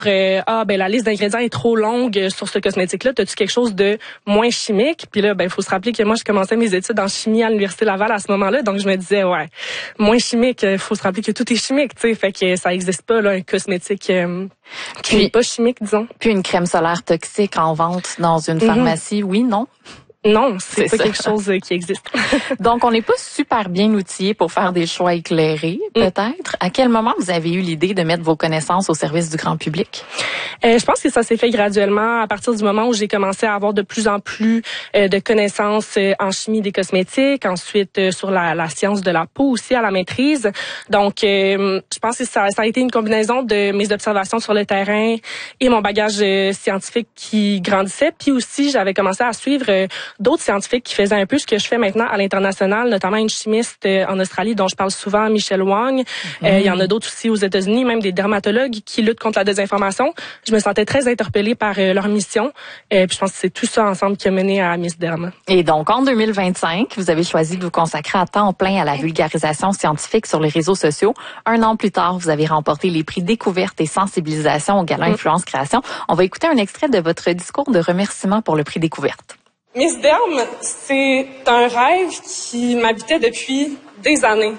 la liste d'ingrédients est trop longue sur ce cosmétique-là, t'as-tu quelque chose de moins chimique? Puis là, faut se rappeler que moi, je commençais mes études en chimie à l'Université Laval à ce moment-là, donc je me disais, moins chimique, faut se rappeler que tout est chimique, tu sais, fait que ça existe pas, là, un cosmétique qui n'est pas chimique, disons. Puis une crème solaire toxique en vente dans une pharmacie, oui, non? Non, c'est pas quelque chose qui existe. Donc, on n'est pas super bien outillé pour faire des choix éclairés, peut-être. À quel moment vous avez eu l'idée de mettre vos connaissances au service du grand public? Je pense que ça s'est fait graduellement à partir du moment où j'ai commencé à avoir de plus en plus de connaissances en chimie des cosmétiques, ensuite sur la science de la peau aussi à la maîtrise. Donc, je pense que ça a été une combinaison de mes observations sur le terrain et mon bagage scientifique qui grandissait. Puis aussi, j'avais commencé à suivre d'autres scientifiques qui faisaient un peu ce que je fais maintenant à l'international, notamment une chimiste en Australie dont je parle souvent, Michelle Wang. Il y en a d'autres aussi aux États-Unis, même des dermatologues qui luttent contre la désinformation. Je me sentais très interpellée par leur mission. Puis je pense que c'est tout ça ensemble qui a mené à Miss Derm. Et donc, en 2025, vous avez choisi de vous consacrer à temps plein à la vulgarisation scientifique sur les réseaux sociaux. 1 an plus tard, vous avez remporté les prix Découverte et Sensibilisation au Gala Influence Création. On va écouter un extrait de votre discours de remerciement pour le prix Découverte. Miss Derm, c'est un rêve qui m'habitait depuis des années.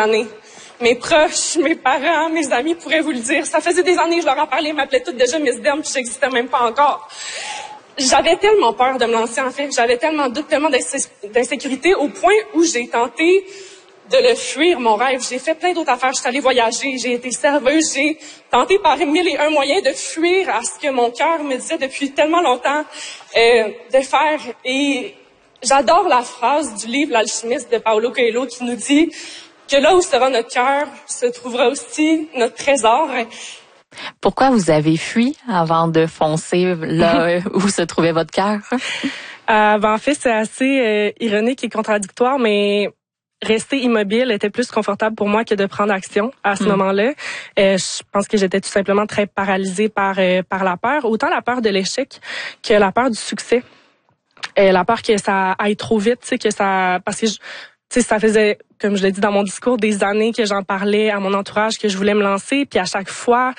Mes proches, mes parents, mes amis pourraient vous le dire. Ça faisait des années que je leur en parlais, ils m'appelaient toutes déjà Miss Derm, puis j'existais même pas encore. J'avais tellement peur de me lancer, en fait. J'avais tellement de doutes, tellement d'insécurité, au point où j'ai tenté de le fuir, mon rêve. J'ai fait plein d'autres affaires. Je suis allée voyager, j'ai été serveuse, j'ai tenté par 1001 moyens de fuir à ce que mon cœur me disait depuis tellement longtemps de faire. Et j'adore la phrase du livre L'Alchimiste de Paulo Coelho qui nous dit que là où sera notre cœur, se trouvera aussi notre trésor. Pourquoi vous avez fui avant de foncer là où se trouvait votre cœur? En fait, c'est assez ironique et contradictoire, mais rester immobile était plus confortable pour moi que de prendre action à ce moment-là. Je pense que j'étais tout simplement très paralysée par la peur, autant la peur de l'échec que la peur du succès. La peur que ça aille trop vite, tu sais, que ça, parce que ça faisait, comme je l'ai dit dans mon discours, des années que j'en parlais à mon entourage, que je voulais me lancer. Puis à chaque fois,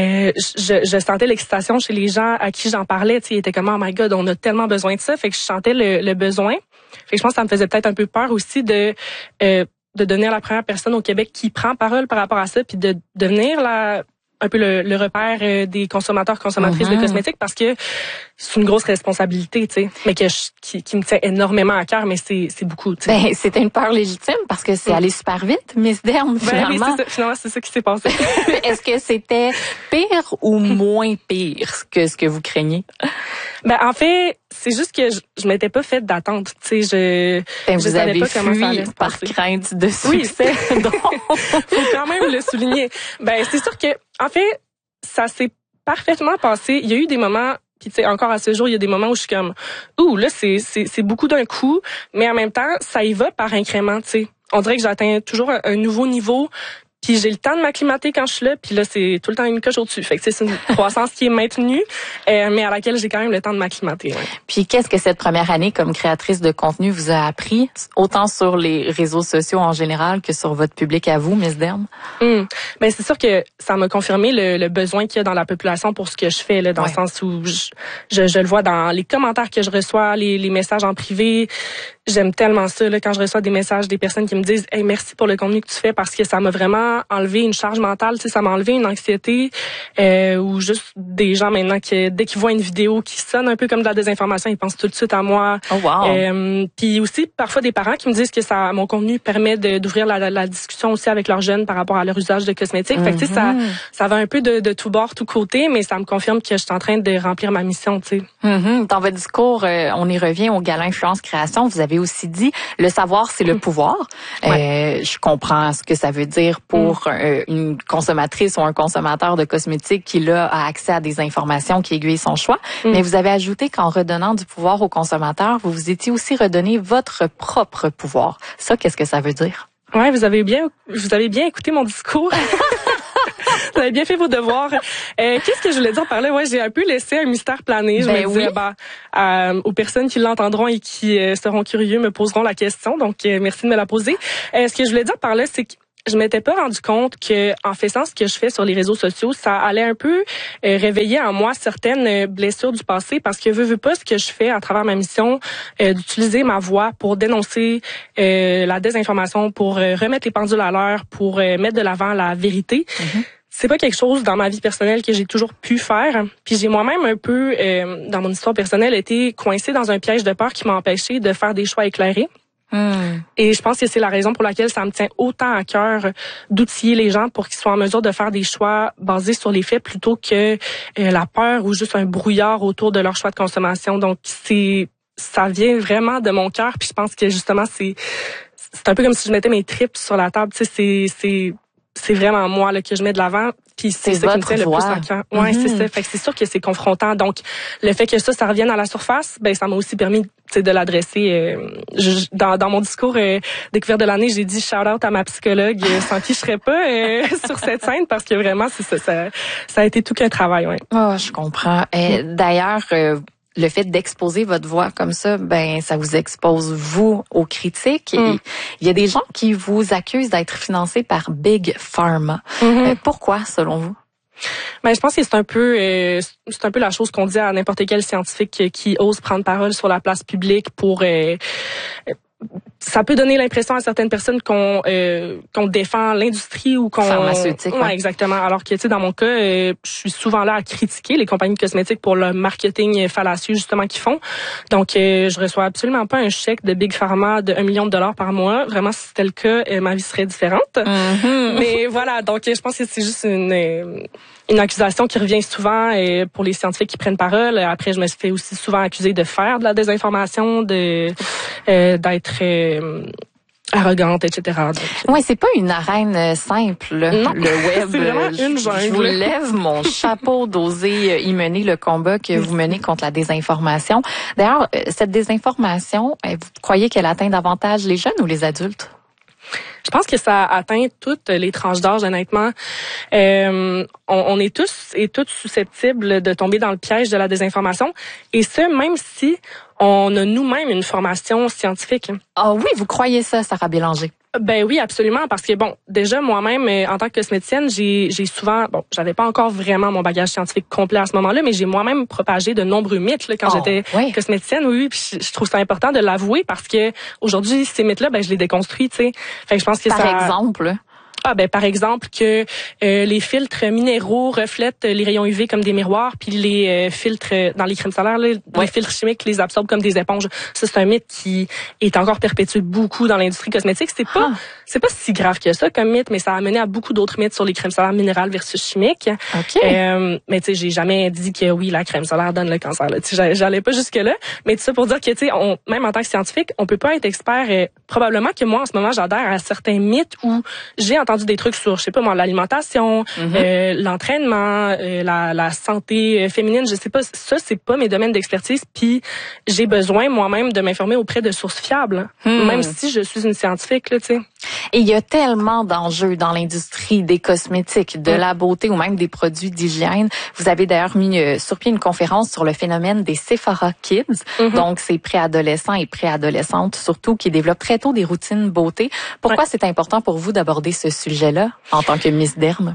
je sentais l'excitation chez les gens à qui j'en parlais. Ils étaient comme « Oh my God, on a tellement besoin de ça ». Fait que je sentais le besoin. Fait que je pense que ça me faisait peut-être un peu peur aussi de devenir la première personne au Québec qui prend parole par rapport à ça, puis de devenir un peu le repère des consommateurs, consommatrices de cosmétiques, parce que c'est une grosse responsabilité, tu sais, mais qui me tient énormément à cœur, mais c'est beaucoup, tu sais. Ben, c'était une peur légitime parce que c'est allé super vite, Miss Derm, finalement. Oui, finalement, c'est ça qui s'est passé. Est-ce que c'était pire ou moins pire que ce que vous craignez? Ben, en fait, c'est juste que je m'étais pas faite d'attente, tu sais, vous savais pas comment ça allait se par passer. Crainte de succès. Oui, donc, faut quand même le souligner. Ben, c'est sûr que, en fait, ça s'est parfaitement passé. Il y a eu des moments, puis tu sais, encore à ce jour, il y a des moments où je suis comme, là, c'est beaucoup d'un coup, mais en même temps, ça y va par incrément, tu sais. On dirait que j'atteins toujours un nouveau niveau. Puis j'ai le temps de m'acclimater quand je suis là, puis là c'est tout le temps une coche au-dessus. Fait que c'est une croissance qui est maintenue, mais à laquelle j'ai quand même le temps de m'acclimater. Ouais. Puis qu'est-ce que cette première année comme créatrice de contenu vous a appris, autant sur les réseaux sociaux en général que sur votre public à vous, Miss Derm? Ben c'est sûr que ça m'a confirmé le besoin qu'il y a dans la population pour ce que je fais, là, dans le sens où je le vois dans les commentaires que je reçois, les messages en privé. J'aime tellement ça là, quand je reçois des messages des personnes qui me disent « Hey, merci pour le contenu que tu fais » parce que ça m'a vraiment enlevé une charge mentale, tu sais, ça m'a enlevé une anxiété ou juste des gens maintenant qui dès qu'ils voient une vidéo qui sonne un peu comme de la désinformation, ils pensent tout de suite à moi. Oh wow. Puis aussi parfois des parents qui me disent que mon contenu permet d'ouvrir la discussion aussi avec leurs jeunes par rapport à leur usage de cosmétiques. Fait que tu sais ça va un peu de tout bord, tout côté, mais ça me confirme que je suis en train de remplir ma mission, tu sais. Dans votre discours, on y revient au Gala Influence Création, vous avez aussi dit le savoir c'est le pouvoir. Je comprends ce que ça veut dire pour une consommatrice ou un consommateur de cosmétiques qui là a accès à des informations qui aiguillent son choix, mais vous avez ajouté qu'en redonnant du pouvoir aux consommateurs, vous vous étiez aussi redonné votre propre pouvoir. Ça, qu'est-ce que ça veut dire? Ouais, vous avez bien écouté mon discours. Vous avez bien fait vos devoirs. Qu'est-ce que je voulais dire par là? Ouais, j'ai un peu laissé un mystère planer. Je me disais, aux personnes qui l'entendront et qui seront curieux me poseront la question. Donc, merci de me la poser. Ce que je voulais dire par là, c'est que je m'étais pas rendu compte que en faisant ce que je fais sur les réseaux sociaux, ça allait un peu réveiller en moi certaines blessures du passé, parce que veux pas ce que je fais à travers ma mission d'utiliser ma voix pour dénoncer la désinformation, pour remettre les pendules à l'heure, pour mettre de l'avant la vérité. Mm-hmm. C'est pas quelque chose dans ma vie personnelle que j'ai toujours pu faire. Puis j'ai moi-même un peu, dans mon histoire personnelle, été coincée dans un piège de peur qui m'a empêchée de faire des choix éclairés. Et je pense que c'est la raison pour laquelle ça me tient autant à cœur d'outiller les gens pour qu'ils soient en mesure de faire des choix basés sur les faits plutôt que la peur ou juste un brouillard autour de leur choix de consommation. Donc ça vient vraiment de mon cœur. Puis je pense que justement c'est un peu comme si je mettais mes tripes sur la table. Tu sais, c'est vraiment moi là que je mets de l'avant, puis c'est ça qui me tient le plus à cœur. Ouais, c'est ça. Fait que c'est sûr que c'est confrontant. Donc le fait que ça revienne à la surface, ben ça m'a aussi permis de l'adresser. Dans mon discours découverte de l'année, j'ai dit shout out à ma psychologue, sans qui je serais pas sur cette scène, parce que vraiment c'est ça a été tout qu'un travail. Ouais. Oh, je comprends. D'ailleurs. Le fait d'exposer votre voix comme ça, ben ça vous expose vous aux critiques. Et il y a des gens qui vous accusent d'être financés par Big Pharma. Pourquoi, selon vous? Ben, je pense que c'est un peu la chose qu'on dit à n'importe quel scientifique qui ose prendre parole sur la place publique pour ça peut donner l'impression à certaines personnes qu'on défend l'industrie ou qu'on pharmaceutique. Ouais, exactement. Alors que tu sais, dans mon cas, je suis souvent là à critiquer les compagnies de cosmétiques pour le marketing fallacieux justement qu'ils font. Donc je reçois absolument pas un chèque de Big Pharma de $1 million par mois. Vraiment, si c'était le cas, ma vie serait différente. Mais voilà, donc je pense que c'est juste une accusation qui revient souvent pour les scientifiques qui prennent parole. Après, je me suis fait aussi souvent accuser de faire de la désinformation, d'être arrogante, etc. Oui, c'est pas une arène simple, non, le web. C'est vraiment une jungle. Je vous lève mon chapeau d'oser y mener le combat que vous menez contre la désinformation. D'ailleurs, cette désinformation, vous croyez qu'elle atteint davantage les jeunes ou les adultes? Je pense que ça atteint toutes les tranches d'âge, honnêtement. On est tous et toutes susceptibles de tomber dans le piège de la désinformation. Et ce, même si on a nous-mêmes une formation scientifique. Ah oui, vous croyez ça, Sarah Bélanger? Ben oui, absolument, parce que bon, déjà moi-même en tant que cosméticienne, j'ai souvent, j'avais pas encore vraiment mon bagage scientifique complet à ce moment-là, mais j'ai moi-même propagé de nombreux mythes là, quand j'étais cosméticienne. Oui, puis je trouve ça important de l'avouer parce que aujourd'hui ces mythes-là, je les déconstruis, tu sais. Fait que je pense que par exemple. Par exemple que les filtres minéraux reflètent les rayons UV comme des miroirs, puis les filtres dans les crèmes solaires, les filtres chimiques les absorbent comme des éponges. Ça, c'est un mythe qui est encore perpétué beaucoup dans l'industrie cosmétique. C'est pas si grave que ça comme mythe, mais ça a amené à beaucoup d'autres mythes sur les crèmes solaires minérales versus chimiques. Mais tu sais, j'ai jamais dit que oui, la crème solaire donne le cancer. Tu sais, j'allais pas jusque là. Mais tout ça pour dire que tu sais, même en tant que scientifique, on peut pas être expert. Probablement que moi en ce moment, j'adhère à certains mythes où j'ai entendu des trucs sur, je sais pas moi, l'alimentation, l'entraînement, la santé féminine, je sais pas, ça c'est pas mes domaines d'expertise, puis j'ai besoin moi-même de m'informer auprès de sources fiables, même si je suis une scientifique là, tu sais. Et il y a tellement d'enjeux dans l'industrie des cosmétiques, de la beauté ou même des produits d'hygiène. Vous avez d'ailleurs mis sur pied une conférence sur le phénomène des Sephora Kids, donc ces préadolescents et préadolescentes surtout qui développent très tôt des routines beauté. Pourquoi c'est important pour vous d'aborder ce sujet-là en tant que Miss Derme?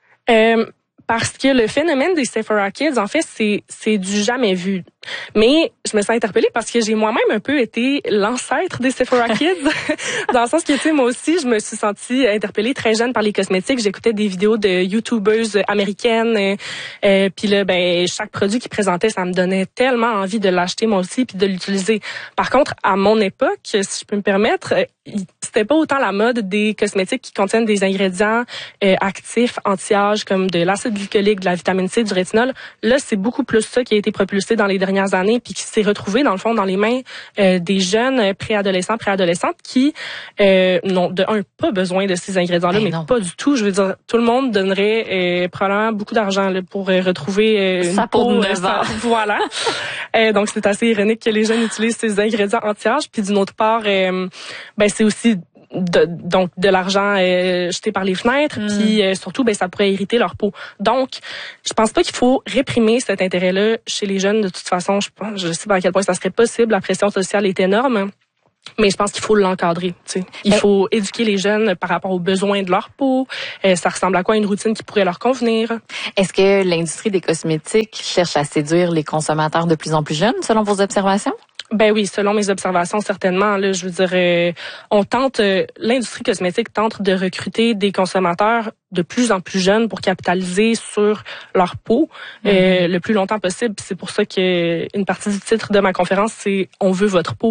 Parce que le phénomène des Sephora Kids, en fait, c'est du jamais vu. Mais je me sens interpellée parce que j'ai moi-même un peu été l'ancêtre des Sephora Kids. Dans le sens que, tu sais, moi aussi, je me suis sentie interpellée très jeune par les cosmétiques. J'écoutais des vidéos de YouTubeuses américaines. Puis là, chaque produit qu'ils présentaient, ça me donnait tellement envie de l'acheter moi aussi puis de l'utiliser. Par contre, à mon époque, si je peux me permettre, c'était pas autant la mode des cosmétiques qui contiennent des ingrédients actifs, anti-âge, comme de l'acide glycolique, de la vitamine C, du rétinol. Là, c'est beaucoup plus ça qui a été propulsé dans les dernières années puis qui s'est retrouvé dans le fond dans les mains des jeunes préadolescents, préadolescentes qui n'ont de un pas besoin de ces ingrédients-là, mais pas du tout. Je veux dire, tout le monde donnerait probablement beaucoup d'argent là, pour retrouver une peau neuve. Voilà. Donc c'est assez ironique que les jeunes utilisent ces ingrédients anti-âge. Puis d'une autre part, c'est aussi de l'argent jeté par les fenêtres, puis surtout ça pourrait irriter leur peau. Donc je pense pas qu'il faut réprimer cet intérêt-là chez les jeunes. De toute façon, je sais pas à quel point ça serait possible. La pression sociale est énorme. Mais je pense qu'il faut l'encadrer. Il faut éduquer les jeunes par rapport aux besoins de leur peau. Ça ressemble à quoi une routine qui pourrait leur convenir. Est-ce que l'industrie des cosmétiques cherche à séduire les consommateurs de plus en plus jeunes, selon vos observations? Ben oui, selon mes observations, certainement. Là, je veux dire, l'industrie cosmétique tente de recruter des consommateurs de plus en plus jeunes pour capitaliser sur leur peau le plus longtemps possible. C'est pour ça que une partie du titre de ma conférence, c'est « On veut votre peau ».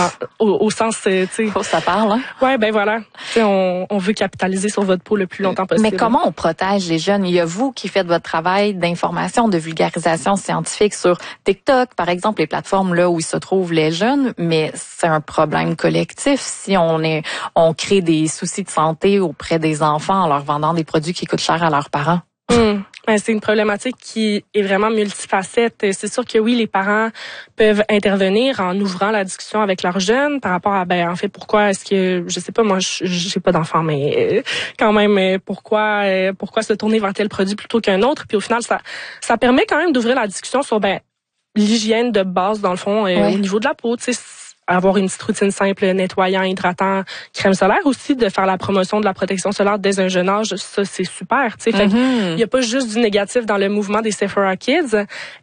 Au sens, tu sais. Ça parle, hein? Ouais, ben voilà. On veut capitaliser sur votre peau le plus longtemps possible. Mais comment on protège les jeunes? Il y a vous qui faites votre travail d'information, de vulgarisation scientifique sur TikTok, par exemple, les plateformes là où ils se trouvent les jeunes, mais c'est un problème collectif si on crée des soucis de santé auprès des enfants en leur vendant des produits qui coûtent cher à leurs parents. C'est une problématique qui est vraiment multifacette. C'est sûr que oui, les parents peuvent intervenir en ouvrant la discussion avec leurs jeunes par rapport à, en fait, pourquoi est-ce que, je sais pas, moi, j'ai pas d'enfant, mais quand même, pourquoi se tourner vers tel produit plutôt qu'un autre? Puis au final, ça permet quand même d'ouvrir la discussion sur, l'hygiène de base, dans le fond, au niveau de la peau, tu sais, avoir une petite routine simple, nettoyant, hydratant, crème solaire aussi, de faire la promotion de la protection solaire dès un jeune âge, ça c'est super, tu sais. Fait il y a pas juste du négatif dans le mouvement des Sephora Kids,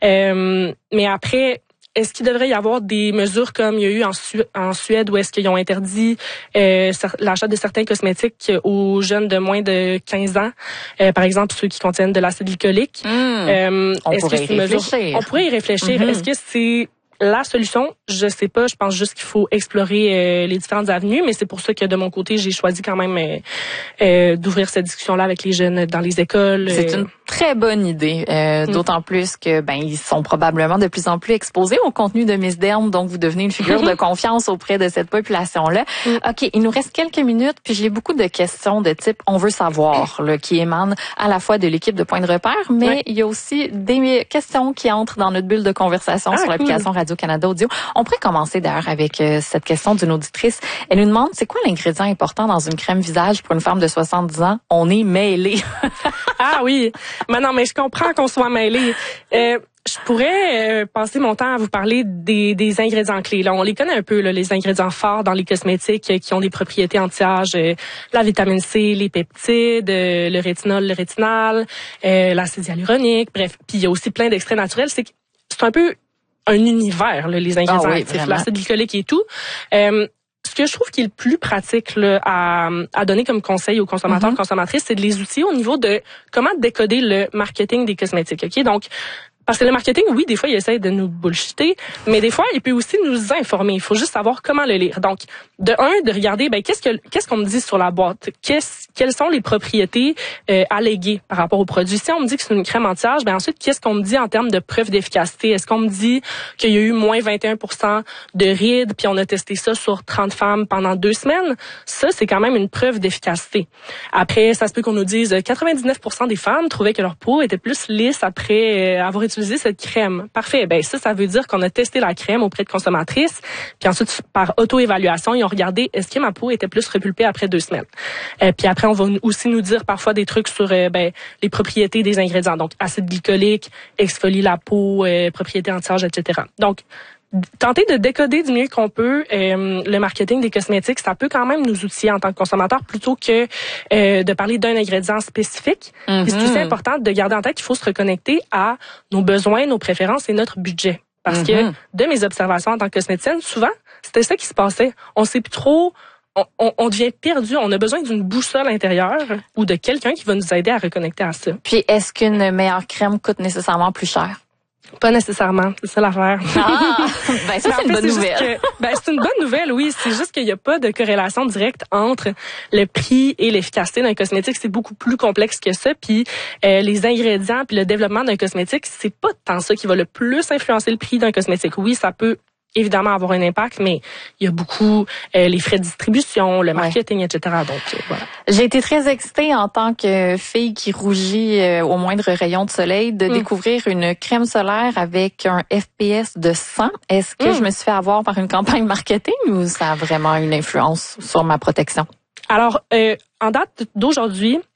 mais après, est-ce qu'il devrait y avoir des mesures comme il y a eu en Suède où est-ce qu'ils ont interdit l'achat de certains cosmétiques aux jeunes de moins de 15 ans, par exemple ceux qui contiennent de l'acide glycolique. On pourrait y réfléchir. On pourrait y réfléchir. Est-ce que c'est la solution? Je sais pas. Je pense juste qu'il faut explorer les différentes avenues, mais c'est pour ça que de mon côté, j'ai choisi quand même d'ouvrir cette discussion-là avec les jeunes dans les écoles. C'est une très bonne idée, d'autant plus que ils sont probablement de plus en plus exposés au contenu de Miss Derme, donc vous devenez une figure de confiance auprès de cette population-là. OK, il nous reste quelques minutes, puis j'ai beaucoup de questions de type on veut savoir là, qui émanent à la fois de l'équipe de Point de repère, mais il y a aussi des questions qui entrent dans notre bulle de conversation sur l'application Radio-Canada Audio. On pourrait commencer d'ailleurs avec cette question d'une auditrice. Elle nous demande, c'est quoi l'ingrédient important dans une crème visage pour une femme de 70 ans? On est mêlés. Ah oui. Mais non, mais je comprends qu'on soit mêlés. Je pourrais passer mon temps à vous parler des ingrédients clés. Là, on les connaît un peu, là, les ingrédients forts dans les cosmétiques qui ont des propriétés anti-âge. La vitamine C, les peptides, le rétinol, le rétinal, l'acide hyaluronique. Bref, puis il y a aussi plein d'extraits naturels. C'est un peu un univers, là, les ingrédients actifs, l'acide glycolique et tout. Ce que je trouve qui est le plus pratique là, à donner comme conseil aux consommateurs, consommatrices, c'est de les outiller au niveau de comment décoder le marketing des cosmétiques. Ok, donc parce que le marketing, oui, des fois, il essaie de nous bullshiter, mais des fois, il peut aussi nous informer. Il faut juste savoir comment le lire. Donc, de regarder, qu'est-ce qu'on me dit sur la boîte? Quelles sont les propriétés alléguées par rapport au produit? Si on me dit que c'est une crème anti-âge, ensuite, qu'est-ce qu'on me dit en termes de preuve d'efficacité? Est-ce qu'on me dit qu'il y a eu moins 21% de rides, puis on a testé ça sur 30 femmes pendant 2 semaines? Ça, c'est quand même une preuve d'efficacité. Après, ça se peut qu'on nous dise 99% des femmes trouvaient que leur peau était plus lisse après avoir utilisé cette crème. Parfait. Ça veut dire qu'on a testé la crème auprès de consommatrices, puis ensuite, par auto-évaluation, ils ont regardé est-ce que ma peau était plus repulpée après 2 semaines. Puis après, on va aussi nous dire parfois des trucs sur les propriétés des ingrédients. Donc, acide glycolique, exfolie la peau, propriétés anti-âge, etc. Donc, tenter de décoder du mieux qu'on peut le marketing des cosmétiques, ça peut quand même nous outiller en tant que consommateur plutôt que de parler d'un ingrédient spécifique. Puis c'est aussi important de garder en tête qu'il faut se reconnecter à nos besoins, nos préférences et notre budget. Parce que de mes observations en tant que cosméticienne, souvent, c'était ça qui se passait. On sait plus trop, on devient perdu. On a besoin d'une boussole intérieure ou de quelqu'un qui va nous aider à reconnecter à ça. Puis, est-ce qu'une meilleure crème coûte nécessairement plus cher? Pas nécessairement, c'est ça l'affaire. Ah, ça c'est une bonne nouvelle. C'est une bonne nouvelle, oui. C'est juste qu'il n'y a pas de corrélation directe entre le prix et l'efficacité d'un cosmétique. C'est beaucoup plus complexe que ça. Puis les ingrédients, puis le développement d'un cosmétique, c'est pas tant ça qui va le plus influencer le prix d'un cosmétique. Oui, ça peut évidemment avoir un impact, mais il y a beaucoup les frais de distribution, le marketing, etc. Donc, voilà. J'ai été très excitée en tant que fille qui rougit au moindre rayon de soleil de découvrir une crème solaire avec un FPS de 100. Est-ce que je me suis fait avoir par une campagne marketing ou ça a vraiment une influence sur ma protection? Alors, en date d'aujourd'hui,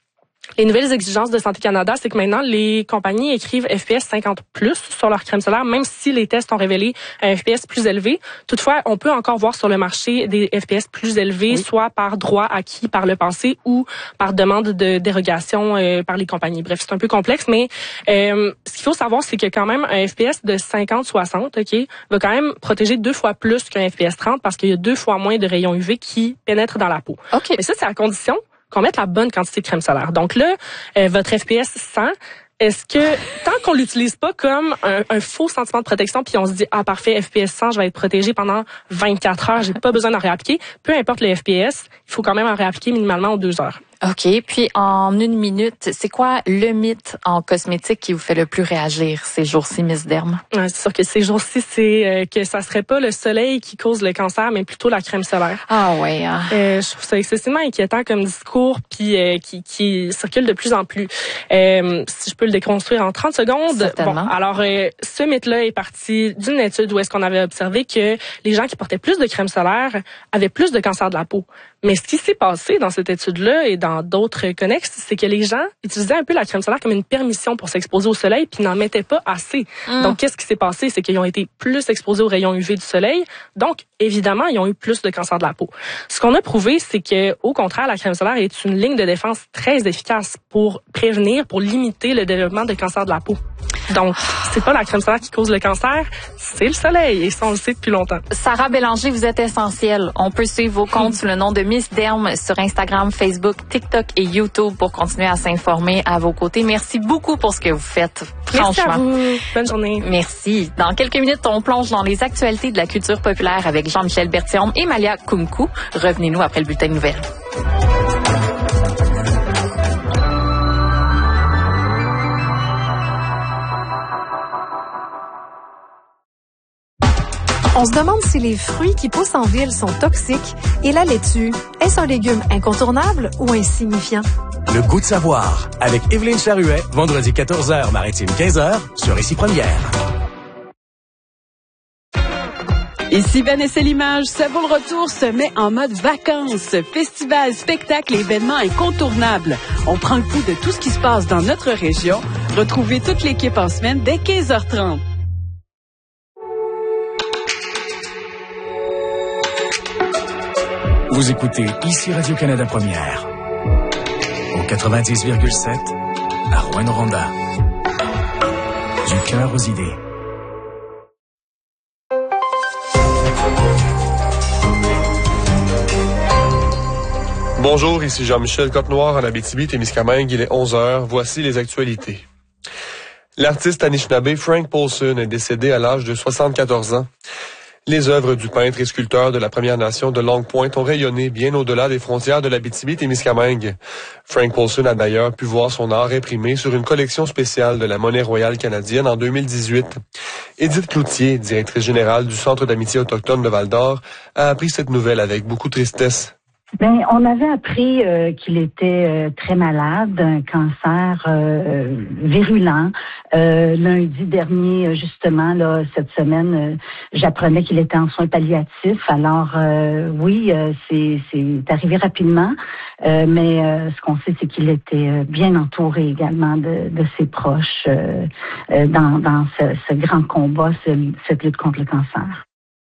Les nouvelles exigences de Santé Canada, c'est que maintenant, les compagnies écrivent FPS 50+ sur leur crème solaire, même si les tests ont révélé un FPS plus élevé. Toutefois, on peut encore voir sur le marché des FPS plus élevés, soit par droit acquis par le passé ou par demande de dérogation par les compagnies. Bref, c'est un peu complexe, mais ce qu'il faut savoir, c'est que quand même un FPS de 50-60, ok, va quand même protéger 2 fois plus qu'un FPS 30 parce qu'il y a 2 fois moins de rayons UV qui pénètrent dans la peau. Okay. Mais ça, c'est à condition qu'on mette la bonne quantité de crème solaire. Donc là, votre FPS 100, est-ce que, tant qu'on l'utilise pas comme un faux sentiment de protection, puis on se dit, ah parfait, FPS 100, je vais être protégé pendant 24 heures, j'ai pas besoin d'en réappliquer, peu importe le FPS, il faut quand même en réappliquer minimalement aux 2 heures. OK. Puis, en 1 minute, c'est quoi le mythe en cosmétique qui vous fait le plus réagir ces jours-ci, Miss Derme? Ouais, c'est sûr que ces jours-ci, c'est que ça serait pas le soleil qui cause le cancer, mais plutôt la crème solaire. Ah ouais. Hein. Je trouve ça excessivement inquiétant comme discours, puis qui circule de plus en plus. Si je peux le déconstruire en 30 secondes. Certainement. Bon, alors, ce mythe-là est parti d'une étude où est-ce qu'on avait observé que les gens qui portaient plus de crème solaire avaient plus de cancer de la peau. Mais ce qui s'est passé dans cette étude-là et dans d'autres connexes, c'est que les gens utilisaient un peu la crème solaire comme une permission pour s'exposer au soleil puis n'en mettaient pas assez. Donc, qu'est-ce qui s'est passé? C'est qu'ils ont été plus exposés aux rayons UV du soleil. Donc, évidemment, ils ont eu plus de cancer de la peau. Ce qu'on a prouvé, c'est que, au contraire, la crème solaire est une ligne de défense très efficace pour prévenir, pour limiter le développement de cancer de la peau. Donc, c'est pas la crème solaire qui cause le cancer, c'est le soleil. Et ça, on le sait depuis longtemps. Sarah Bélanger, vous êtes essentielle. On peut suivre vos comptes sous le nom de Miss Derme sur Instagram, Facebook, TikTok et YouTube pour continuer à s'informer à vos côtés. Merci beaucoup pour ce que vous faites. Merci Franchement. à vous. Bonne journée. Merci. Dans quelques minutes, on plonge dans les actualités de la culture populaire avec Jean-Michel Berthiaume et Malia Koumkou. Revenez-nous après le bulletin de nouvelles. On se demande si les fruits qui poussent en ville sont toxiques et la laitue, est-ce un légume incontournable ou insignifiant? Le goût de savoir avec Évelyne Charuet, vendredi 14h, maritime 15h, sur Ici Première. Ici Vanessa Limage, Ça vaut le retour se met en mode vacances. Festival, spectacle et événements incontournables. On prend le pouls de tout ce qui se passe dans notre région. Retrouvez toute l'équipe en semaine dès 15h30. Vous écoutez Ici Radio-Canada Première. Au 90,7 à Rouyn-Noranda. Du cœur aux idées. Bonjour, ici Jean-Michel Côte-Noire en Abitibi-Témiscamingue. Il est 11h. Voici les actualités. L'artiste Anishinaabe Frank Paulson est décédé à l'âge de 74 ans. Les œuvres du peintre et sculpteur de la Première Nation de Longue Pointe ont rayonné bien au-delà des frontières de l'Abitibi-Témiscamingue. Frank Paulson a d'ailleurs pu voir son art imprimé sur une collection spéciale de la Monnaie royale canadienne en 2018. Édith Cloutier, directrice générale du Centre d'amitié autochtone de Val-d'Or, a appris cette nouvelle avec beaucoup de tristesse. Ben, on avait appris qu'il était très malade, d'un cancer virulent. Lundi dernier, justement, là, cette semaine, j'apprenais qu'il était en soins palliatifs. Alors, oui, c'est arrivé rapidement, mais ce qu'on sait, c'est qu'il était bien entouré également de ses proches dans ce grand combat, cette lutte contre le cancer.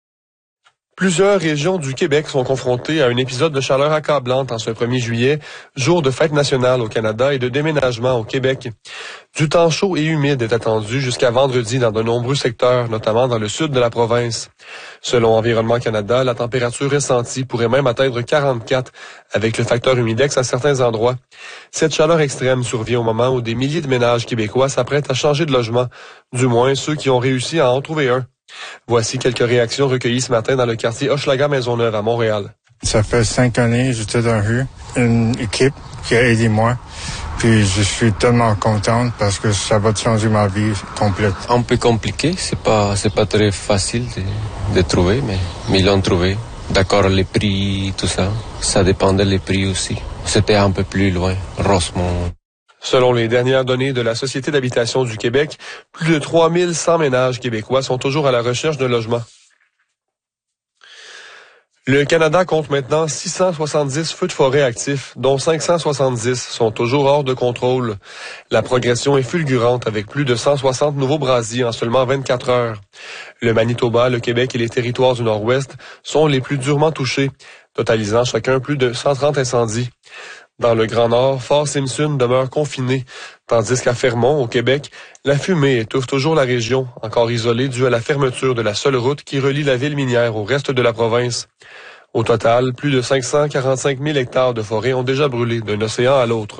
Plusieurs régions du Québec sont confrontées à un épisode de chaleur accablante en ce 1er juillet, jour de fête nationale au Canada et de déménagement au Québec. Du temps chaud et humide est attendu jusqu'à vendredi dans de nombreux secteurs, notamment dans le sud de la province. Selon Environnement Canada, la température ressentie pourrait même atteindre 44 avec le facteur humidex à certains endroits. Cette chaleur extrême survient au moment où des milliers de ménages québécois s'apprêtent à changer de logement, du moins ceux qui ont réussi à en trouver un. Voici quelques réactions recueillies ce matin dans le quartier Hochelaga-Maisonneuve à Montréal. Ça fait 5 années, j'étais dans la rue, une équipe qui a aidé moi. Puis je suis tellement contente parce que ça va changer ma vie complète. Un peu compliqué, c'est pas très facile de trouver, mais ils l'ont trouvé. D'accord, les prix, tout ça, ça dépendait des prix aussi. C'était un peu plus loin, Rosemont. Selon les dernières données de la Société d'habitation du Québec, plus de 3100 ménages québécois sont toujours à la recherche d'un logement. Le Canada compte maintenant 670 feux de forêt actifs, dont 570 sont toujours hors de contrôle. La progression est fulgurante avec plus de 160 nouveaux brasiers en seulement 24 heures. Le Manitoba, le Québec et les territoires du Nord-Ouest sont les plus durement touchés, totalisant chacun plus de 130 incendies. Dans le Grand Nord, Fort Simpson demeure confiné, tandis qu'à Fermont, au Québec, la fumée étouffe toujours la région, encore isolée due à la fermeture de la seule route qui relie la ville minière au reste de la province. Au total, plus de 545 000 hectares de forêt ont déjà brûlé d'un océan à l'autre.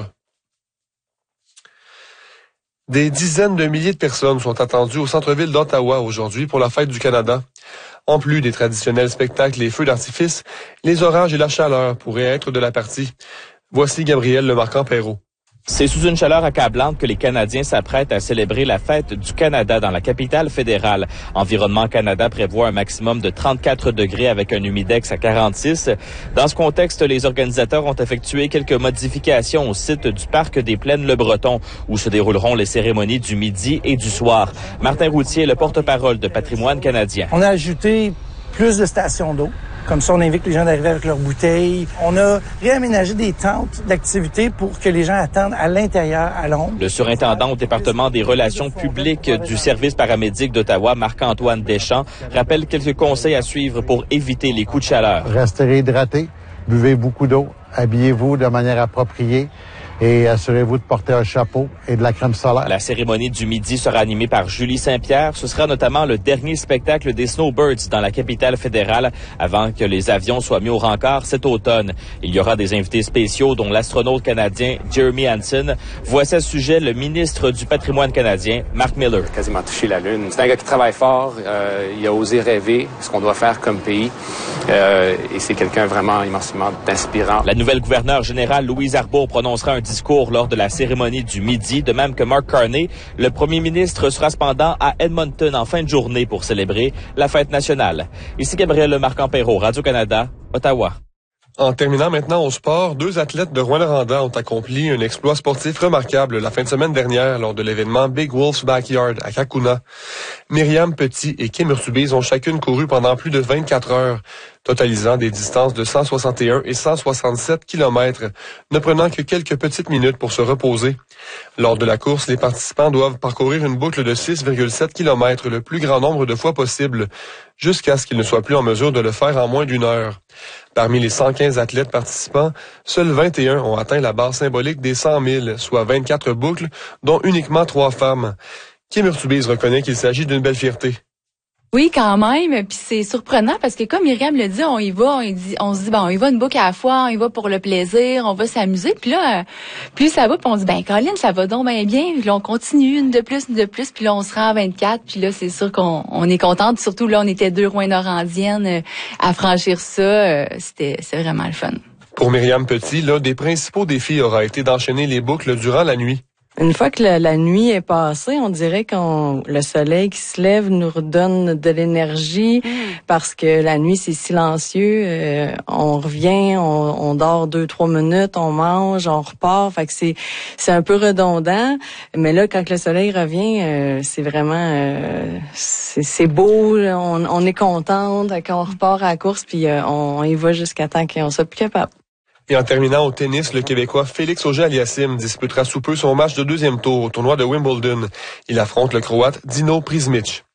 Des dizaines de milliers de personnes sont attendues au centre-ville d'Ottawa aujourd'hui pour la fête du Canada. En plus des traditionnels spectacles et feux d'artifice, les orages et la chaleur pourraient être de la partie. Voici Gabriel Lemarquand-Perrault. C'est sous une chaleur accablante que les Canadiens s'apprêtent à célébrer la fête du Canada dans la capitale fédérale. Environnement Canada prévoit un maximum de 34 degrés avec un humidex à 46. Dans ce contexte, les organisateurs ont effectué quelques modifications au site du parc des Plaines-le-Breton, où se dérouleront les cérémonies du midi et du soir. Martin Routier, le porte-parole de Patrimoine canadien. On a ajouté plus de stations d'eau. Comme ça, on invite les gens d'arriver avec leurs bouteilles. On a réaménagé des tentes d'activité pour que les gens attendent à l'intérieur, à l'ombre. Le surintendant au département des relations publiques du service paramédic d'Ottawa, Marc-Antoine Deschamps, rappelle quelques conseils à suivre pour éviter les coups de chaleur. Restez hydratés, buvez beaucoup d'eau, habillez-vous de manière appropriée et assurez-vous de porter un chapeau et de la crème solaire. La cérémonie du midi sera animée par Julie Saint-Pierre. Ce sera notamment le dernier spectacle des Snowbirds dans la capitale fédérale avant que les avions soient mis au rencard cet automne. Il y aura des invités spéciaux dont l'astronaute canadien Jeremy Hansen. Voici à ce sujet le ministre du Patrimoine canadien, Mark Miller. Quasiment touché la Lune. C'est un gars qui travaille fort. Il a osé rêver ce qu'on doit faire comme pays. Et c'est quelqu'un vraiment immensément inspirant. La nouvelle gouverneure générale Louise Arbour prononcera un discours lors de la cérémonie du midi, de même que Mark Carney. Le premier ministre sera cependant à Edmonton en fin de journée pour célébrer la fête nationale. Ici Gabriel Lemarquand-Perrault, Radio-Canada, Ottawa. En terminant maintenant au sport, 2 athlètes de Rouyn-Noranda ont accompli un exploit sportif remarquable la fin de semaine dernière lors de l'événement Big Wolf's Backyard à Kakuna. Myriam Petit et Kim Urtubise ont chacune couru pendant plus de 24 heures, totalisant des distances de 161 et 167 km, ne prenant que quelques petites minutes pour se reposer. Lors de la course, les participants doivent parcourir une boucle de 6,7 km le plus grand nombre de fois possible, jusqu'à ce qu'ils ne soient plus en mesure de le faire en moins d'1 heure. Parmi les 115 athlètes participants, seuls 21 ont atteint la barre symbolique des 100 000, soit 24 boucles, dont uniquement 3 femmes. Kim Urtubise reconnaît qu'il s'agit d'une belle fierté. Oui, quand même. Puis c'est surprenant parce que comme Myriam le dit, on y va, on se dit, bon, on y va une boucle à la fois, on y va pour le plaisir, on va s'amuser. Puis là, plus ça va, puis on se dit, ben Colin, ça va donc bien. Puis là, on continue, une de plus. Puis là, on se rend à 24. Puis là, c'est sûr qu'on est contente. Surtout là, on était 2 Rouyn-Norandiennes à franchir ça. C'est vraiment le fun. Pour Myriam Petit, l'un des principaux défis aura été d'enchaîner les boucles durant la nuit. Une fois que la nuit est passée, on dirait que le soleil qui se lève nous redonne de l'énergie parce que la nuit, c'est silencieux. On revient, on dort 2-3 minutes, on mange, on repart. Fait que c'est un peu redondant. Mais là, quand le soleil revient, c'est vraiment... c'est beau, on est contente quand on repart à la course puis on y va jusqu'à temps qu'on soit plus capable. Et en terminant au tennis, le Québécois Félix Auger-Aliassime disputera sous peu son match de 2e tour au tournoi de Wimbledon. Il affronte le Croate Dino Prizmic.